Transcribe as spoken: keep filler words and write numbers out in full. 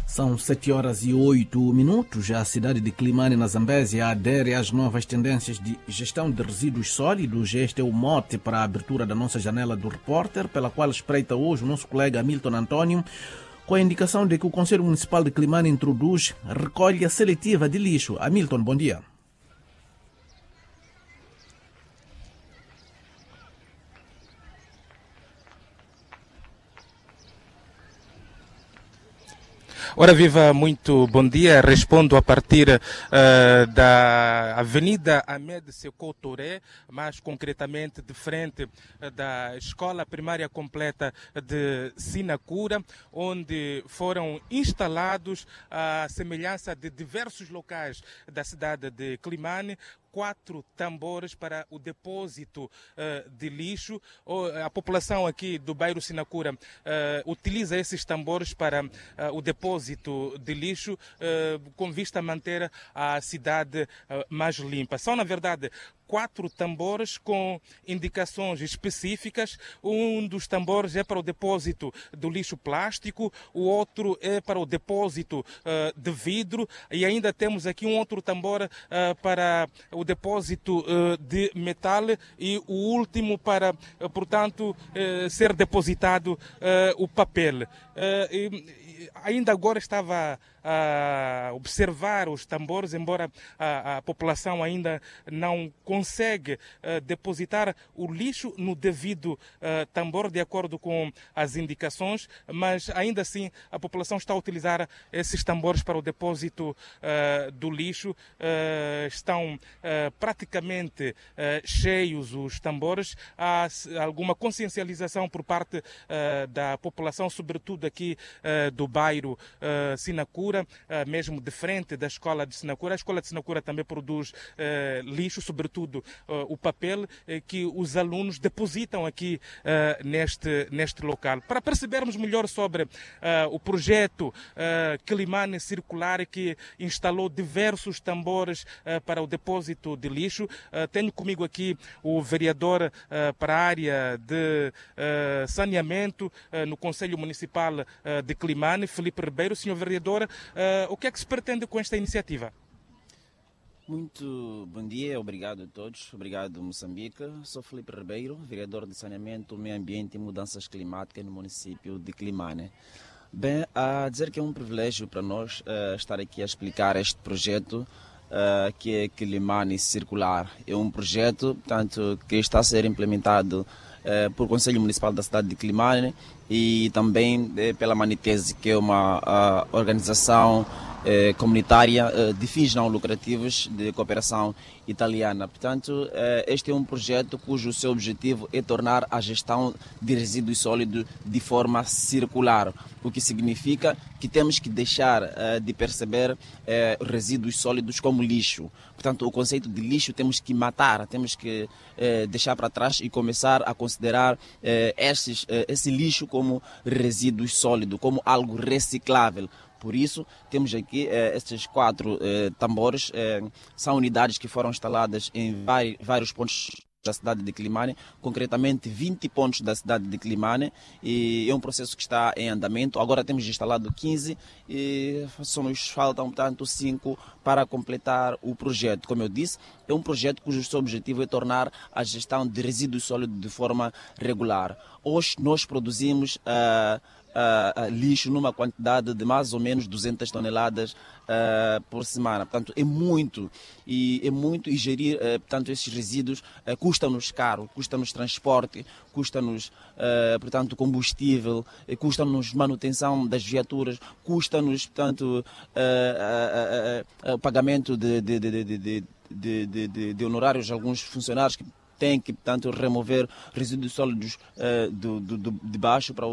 São sete horas e oito minutos. A cidade de Climane, na Zambésia, adere às novas tendências de gestão de resíduos sólidos. Este é o mote para a abertura da nossa janela do repórter, pela qual espreita hoje o nosso colega Hamilton Antônio, com a indicação de que o Conselho Municipal de Climane introduz recolha seletiva de lixo. Hamilton, bom dia. Ora viva, muito bom dia. Respondo a partir uh, da Avenida Ahmed Sekou Touré, mais concretamente de frente uh, da Escola Primária Completa de Sinacura, onde foram instalados, à semelhança de diversos locais da cidade de Climane, quatro tambores para o depósito uh, de lixo. A população aqui do bairro Sinacura uh, utiliza esses tambores para uh, o depósito de lixo uh, com vista a manter a cidade uh, mais limpa. São, na verdade, quatro tambores com indicações específicas. Um dos tambores é para o depósito do lixo plástico, o outro é para o depósito uh, de vidro, e ainda temos aqui um outro tambor uh, para o depósito uh, de metal, e o último para, uh, portanto, uh, ser depositado uh, o papel. Uh, e, ainda agora estava a observar os tambores, embora a, a população ainda não consegue uh, depositar o lixo no devido uh, tambor, de acordo com as indicações, mas ainda assim a população está a utilizar esses tambores para o depósito uh, do lixo. Uh, estão uh, praticamente uh, cheios os tambores. Há alguma consciencialização por parte uh, da população, sobretudo aqui uh, do bairro uh, Sinacura, Uh, mesmo de frente da escola de Sinacura. A escola de Sinacura também produz uh, lixo, sobretudo uh, o papel, uh, que os alunos depositam aqui uh, neste, neste local. Para percebermos melhor sobre uh, o projeto uh, Climane Circular, que instalou diversos tambores uh, para o depósito de lixo, uh, tenho comigo aqui o vereador uh, para a área de uh, saneamento uh, no Conselho Municipal uh, de Climane, Filipe Ribeiro. Senhor vereador, Uh, o que é que se pretende com esta iniciativa? Muito bom dia, obrigado a todos, obrigado Moçambique. Sou Filipe Ribeiro, vereador de Saneamento, Meio Ambiente e Mudanças Climáticas no município de Climane. Bem, a dizer que é um privilégio para nós uh, estar aqui a explicar este projeto uh, que é Climane Circular. É um projeto, portanto, que está a ser implementado uh, por Conselho Municipal da cidade de Climane e também eh, pela Manitese, que é uma uh, organização eh, comunitária eh, de fins não lucrativos de cooperação italiana. Portanto, eh, este é um projeto cujo seu objetivo é tornar a gestão de resíduos sólidos de forma circular, o que significa que temos que deixar eh, de perceber eh, resíduos sólidos como lixo. Portanto, o conceito de lixo temos que matar, temos que eh, deixar para trás e começar a considerar eh, esses, eh, esse lixo como resíduos sólidos, como algo reciclável. Por isso, temos aqui eh, estes quatro eh, tambores, eh, são unidades que foram instaladas em vários, vários pontos da cidade de Climane, concretamente vinte pontos da cidade de Climane, e é um processo que está em andamento. Agora temos instalado quinze e só nos faltam, portanto, cinco para completar o projeto. Como eu disse, é um projeto cujo seu objetivo é tornar a gestão de resíduos sólidos de forma regular. Hoje nós produzimos uh, Uh, uh, lixo numa quantidade de mais ou menos duzentas toneladas uh, por semana. Portanto, é muito. E é muito e gerir uh, portanto, esses resíduos uh, custa-nos caro, custa-nos transporte, custa-nos uh, portanto, combustível, uh, custa-nos manutenção das viaturas, custa-nos, portanto, uh, uh, uh, uh, uh, pagamento de, de, de, de, de, de, de, de, de honorários de alguns funcionários que têm que, portanto, remover resíduos sólidos uh, do, do, do, de baixo para